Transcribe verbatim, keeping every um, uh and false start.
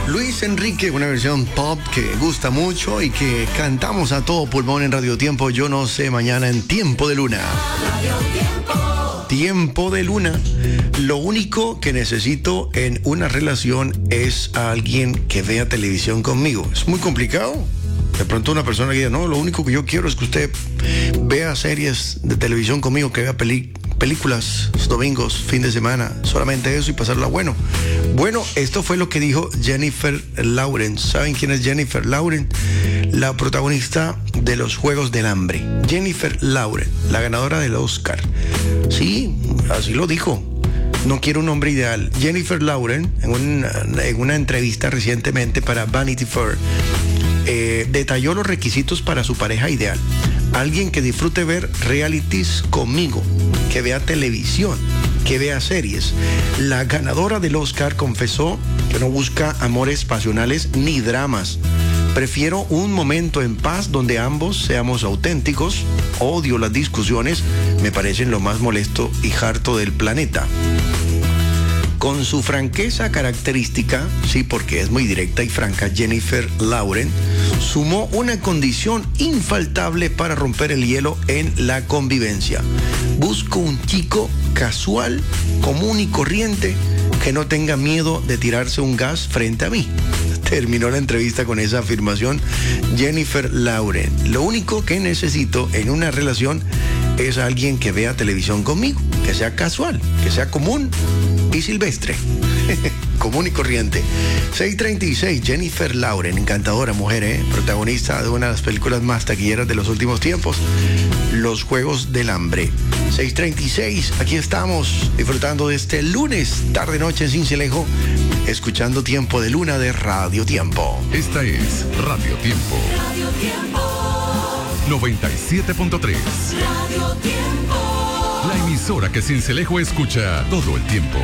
Luis Enrique, una versión pop que gusta mucho y que cantamos a todo pulmón en Radio Tiempo. Yo no sé, mañana en Tiempo de Luna. Tiempo. Tiempo de Luna. Lo único que necesito en una relación es a alguien que vea televisión conmigo. Es muy complicado. De pronto una persona que diga, no, lo único que yo quiero es que usted vea series de televisión conmigo, que vea peli películas los domingos, fin de semana, solamente eso y pasarla bueno. Bueno, esto fue lo que dijo Jennifer Lawrence. ¿Saben quién es Jennifer Lawrence? La protagonista de los Juegos del Hambre. Jennifer Lawrence, la ganadora del Oscar. Sí, así lo dijo. No quiero un hombre ideal. Jennifer Lawrence, en una, en una entrevista recientemente para Vanity Fair, eh, detalló los requisitos para su pareja ideal. Alguien que disfrute ver realities conmigo, que vea televisión, que vea series. La ganadora del Oscar confesó que no busca amores pasionales ni dramas. Prefiero un momento en paz donde ambos seamos auténticos. Odio las discusiones, me parecen lo más molesto y harto del planeta. Con su franqueza característica, sí, porque es muy directa y franca, Jennifer Lawrence sumó una condición infaltable para romper el hielo en la convivencia. Busco un chico casual, común y corriente, que no tenga miedo de tirarse un gas frente a mí. Terminó la entrevista con esa afirmación Jennifer Lawrence. Lo único que necesito en una relación es alguien que vea televisión conmigo, que sea casual, que sea común y silvestre. Común y corriente. seis treinta y seis, Jennifer Lawrence, encantadora mujer, ¿eh? Protagonista de una de las películas más taquilleras de los últimos tiempos, Los Juegos del Hambre. seis treinta y seis, aquí estamos disfrutando de este lunes, tarde noche en Cincelejo, escuchando Tiempo de Luna de Radio Tiempo. Esta es Radio Tiempo. Radio Tiempo. noventa y siete punto tres. Radio Tiempo. La emisora que Cincelejo escucha todo el tiempo.